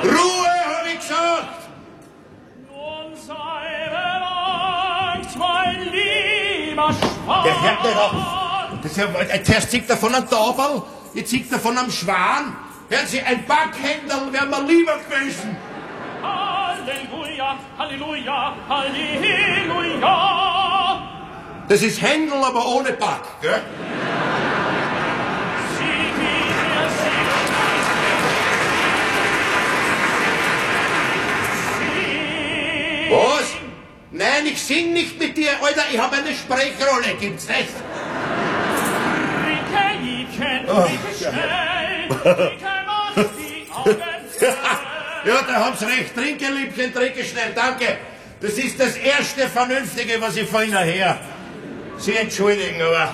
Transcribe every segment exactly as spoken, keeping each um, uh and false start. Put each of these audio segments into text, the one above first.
Ruhe, hab ich gesagt! Nun sei belangt, mein lieber Schwan. Der hört nicht auf. Das ist ja, zuerst zieht er von einem Tauberl, jetzt zieht er von einem Schwan. Hören Sie, ein Backhändel wäre mir lieber gewesen. Halleluja, Halleluja, Halleluja. Das ist Händel, aber ohne Back, gell? Was? Nein, ich sing nicht mit dir, Alter, ich habe eine Sprechrolle, gibt's nicht? Oh, ja, da haben Sie recht. Trinke, Liebchen, trinke schnell, danke. Das ist das erste Vernünftige, was ich von Ihnen her. Sie entschuldigen, aber...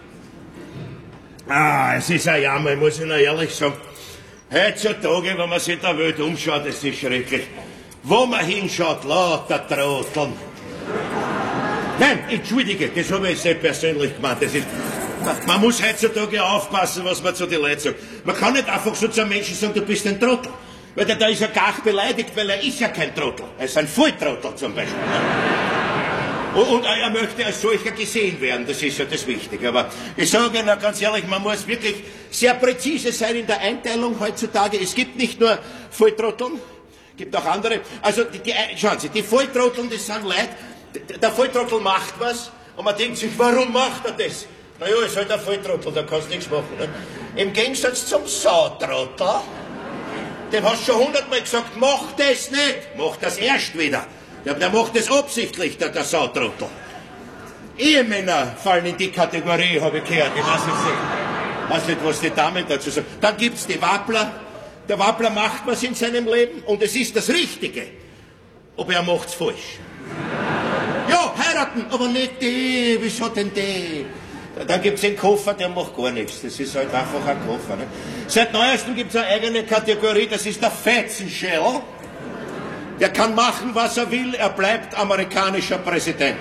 Ah, es ist ein Jammer, ich muss Ihnen ehrlich sagen. Heutzutage, wenn man sich der Welt umschaut, das ist schrecklich. Wo man hinschaut, lauter Trotteln. Nein, entschuldige, das habe ich sehr persönlich gemeint. Das ist... Man muss heutzutage aufpassen, was man zu den Leuten sagt. Man kann nicht einfach so zu einem Menschen sagen, du bist ein Trottel. Weil der, da ist er gar beleidigt, weil er ist ja kein Trottel. Er ist ein Volltrottel zum Beispiel. Und, und er möchte als solcher gesehen werden, das ist ja das Wichtige. Aber ich sage Ihnen ganz ehrlich, man muss wirklich sehr präzise sein in der Einteilung heutzutage. Es gibt nicht nur Volltrotteln, es gibt auch andere. Also, die, die, schauen Sie, die Volltrotteln, das sind Leute, der Volltrottel macht was und man denkt sich, warum macht er das? Na ja, ist halt ein Volltrottel, da kannst du nichts machen. Ne? Im Gegensatz zum Sautrottel, dem hast du schon hundertmal gesagt, mach das nicht, mach das erst wieder. Der, der macht das absichtlich, der, der Sautrottel. Ehemänner fallen in die Kategorie, habe ich gehört, ich weiß nicht, ich weiß nicht, was die Damen dazu sagen. Dann gibt's die Wappler. Der Wappler macht was in seinem Leben und es ist das Richtige. Aber er macht's falsch. Ja, heiraten, aber nicht die, wieso denn die? Dann gibt's den Koffer, der macht gar nichts. Das ist halt einfach ein Koffer. Ne? Seit neuestem gibt's eine eigene Kategorie, das ist der Fetzenschell. Der kann machen, was er will, er bleibt amerikanischer Präsident.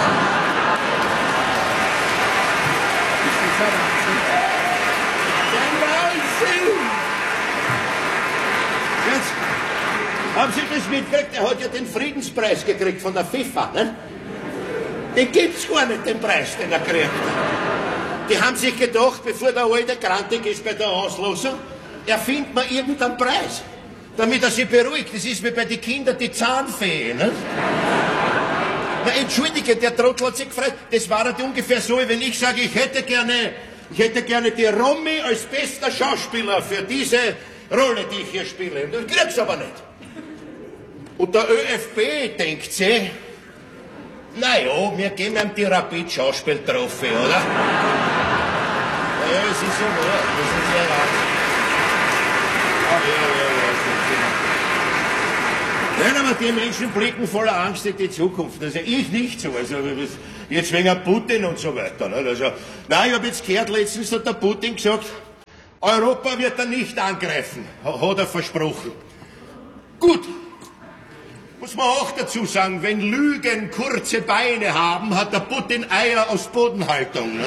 Jetzt haben Sie das mitgekriegt? Er hat ja den Friedenspreis gekriegt von der FIFA. Ne? Den gibt's gar nicht, den Preis, den er kriegt. Die haben sich gedacht, bevor der Alte krantig ist bei der Auslosung, erfindet man irgendeinen Preis, damit er sich beruhigt. Das ist wie bei den Kindern die Zahnfee. Ne? Na, entschuldige, der Trottel hat sich gefreut. Das war halt ungefähr so, wenn ich sage, ich hätte gerne, ich hätte gerne die Romy als bester Schauspieler für diese Rolle, die ich hier spiele. Und ich krieg's aber nicht. Und der ÖFB denkt sich, na ja, wir geben ihm die Rapid-Schauspiel-Trophy, oder? Ja, es ist so wahr, das ist ja wahr. Ja, ja, ja, ja. Nein, aber die Menschen blicken voller Angst in die Zukunft. Also ich nicht so. Also jetzt wegen Putin und so weiter. Ne? Also, nein, ich habe jetzt gehört, letztens hat der Putin gesagt, Europa wird er nicht angreifen, hat er versprochen. Gut. Muss man auch dazu sagen, wenn Lügen kurze Beine haben, hat der Putin Eier aus Bodenhaltung. Ne?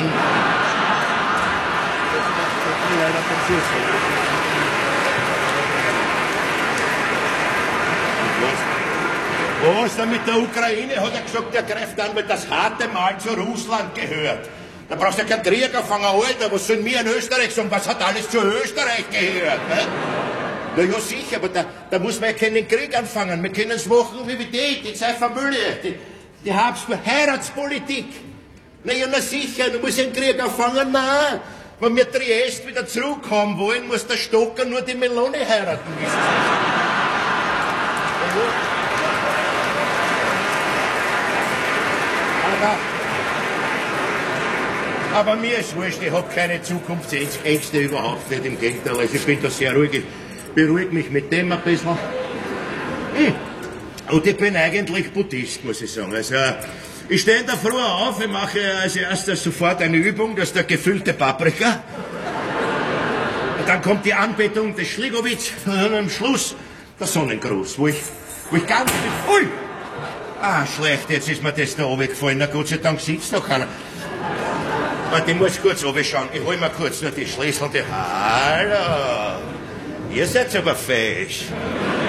Was? Was denn mit der Ukraine? Hat er gesagt, der greift an, weil das harte Mal zu Russland gehört. Da brauchst du ja keinen Krieg anfangen, Alter. Was sollen wir in Österreich sagen? Was hat alles zu Österreich gehört? Ne? Na ja, sicher, aber da, da muss man ja keinen Krieg anfangen. Wir können es machen wie die, die zwei Familie, die, die Habsburg, Heiratspolitik. Na ja, na sicher, du musst einen Krieg anfangen, nein. Wenn wir Triest wieder zurückhaben wollen, muss der Stocker nur die Melone heiraten. Aber, aber mir ist wurscht, ich habe keine Zukunftsängste überhaupt nicht, im Gegenteil. Also ich bin da sehr ruhig. Beruhigt mich mit dem ein bisschen. Hm. Und ich bin eigentlich Buddhist, muss ich sagen. Also, ich stehe in der Früh auf, ich mache als erstes sofort eine Übung, das ist der gefüllte Paprika. Und dann kommt die Anbetung des Schligowitz und am Schluss der Sonnengruß, wo ich, wo ich ganz... Ui! Ah, schlecht, jetzt ist mir das da runtergefallen. Na Gott sei Dank sitzt noch keiner. Warte, ich muss kurz runterschauen. Ich hol mir kurz nur die Schlüssel. Die... Hallo! Ihr seid aber fesch.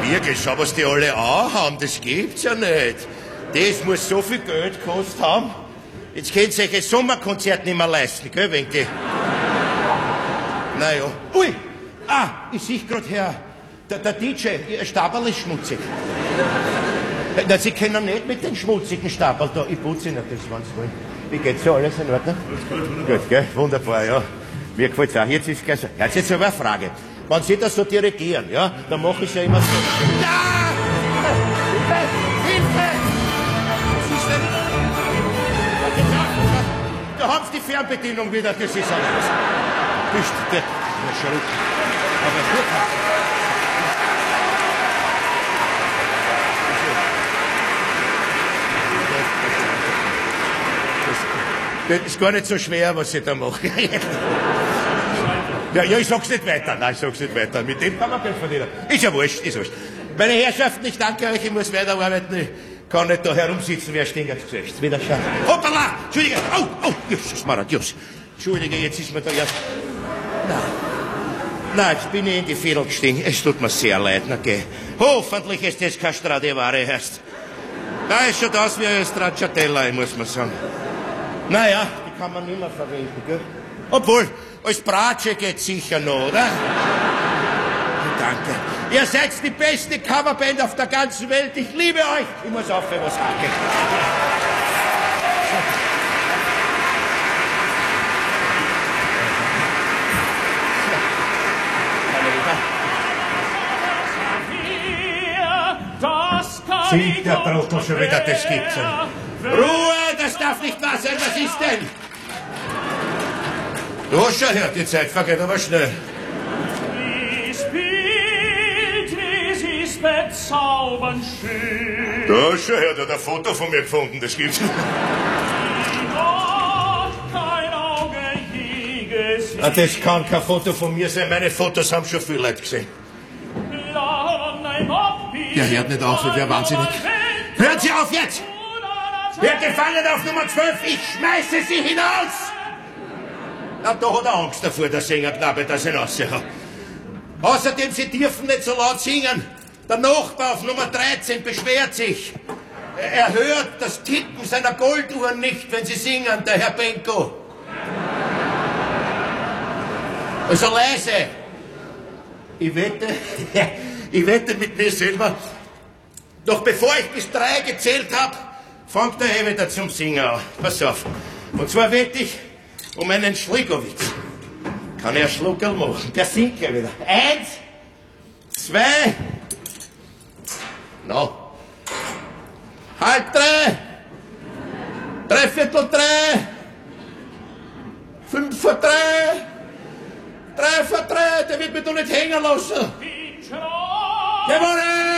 Wirklich, schau, was die alle anhaben, das gibt's ja nicht. Das muss so viel Geld gekostet haben. Jetzt könnt ihr euch ein Sommerkonzert nicht mehr leisten, gell, wegen die... Naja. Ui! Ah, ich sehe gerade her. Der, der D J, Ihr Stabel ist schmutzig. Na, Sie können nicht mit den schmutzigen Stabel da. Ich putze Ihnen das, wenn Sie wollen. Wie geht's so? Alles in Ordnung? Alles gut, gut, gell? Wunderbar, ja. Mir gefällt's auch. Jetzt ist gleich so. Jetzt ist aber eine Frage. Wenn Sie das so dirigieren, ja, dann mache ich ja immer so. Ja! Hilfe! Hilfe! Was ist denn? Da haben Sie die Fernbedienung wieder. Das ist alles. Bist du... Ja, schau. Aber gut. Das ist gar nicht so schwer, was ich da mache. ja, ja, ich sag's nicht weiter. Nein, ich sag's nicht weiter. Mit dem kann man Geld verdienen. Ist ja wurscht, ist wurscht. Meine Herrschaften, ich danke euch, ich muss weiterarbeiten. Ich kann nicht da herumsitzen, wer stehen als Gesicht. Wieder schauen. Hoppala! Entschuldige! Oh, oh, Jesus, Maradius. Entschuldige, jetzt ist mir da erst... Nein. Nein, jetzt bin ich in die Fädel gestiegen. Es tut mir sehr leid, na geh. Hoffentlich ist das kein Stradivari erst. Da ist schon das wie ein Stracciatella, muss man sagen. Naja, die kann man nicht mehr verwenden, gell? Obwohl, als Bratsche geht's sicher noch, oder? Danke. Ihr seid die beste Coverband auf der ganzen Welt. Ich liebe euch. Ich muss aufhören, was hacke. Singt der Trottel schon wieder, das gibt's ja. Ruhe, das darf nicht wahr sein, was ist denn? Du hast schon gehört, die Zeit vergeht aber schnell. Dies Bild, dies ist bezaubernd schön. Du hast schon gehört, er hat ein Foto von mir gefunden, das gibt's. Kein Auge je gesehen. Ah, das kann kein Foto von mir sein, meine Fotos haben schon viele Leute gesehen. Der hört nicht auf, ich wär wahnsinnig. Hören Sie auf jetzt! Wer gefangen auf Nummer zwölf, ich schmeiße Sie hinaus! Na, da hat er Angst davor, der Sängerknabe, dass er raushaut. Außerdem, Sie dürfen nicht so laut singen. Der Nachbar auf Nummer dreizehn beschwert sich. Er hört das Ticken seiner Golduhren nicht, wenn Sie singen, der Herr Benko. Also leise. Ich wette, ich wette mit mir selber, noch bevor ich bis drei gezählt habe, fängt der Herr wieder zum Singen an. Pass auf. Und zwar wette ich um einen Schlikowitz. Kann er Schluckerl machen. Der singt gleich wieder. Eins, zwei, no. Halb drei, dreiviertel drei, fünf vor drei, drei vor drei, der wird mich doch nicht hängen lassen. Jawohl!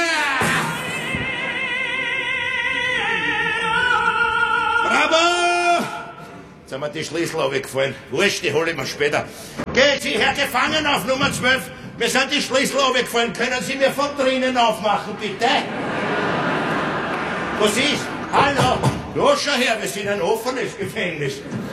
Bravo! Jetzt haben mir die Schlüssel runtergefallen. Wurscht, die hole ich mir später. Geht Sie, Herr Gefangen auf Nummer zwölf. Mir sind die Schlüssel runtergefallen. Können Sie mir von drinnen aufmachen, bitte? Was ist? Hallo? Ja, schau her, wir sind ein offenes Gefängnis.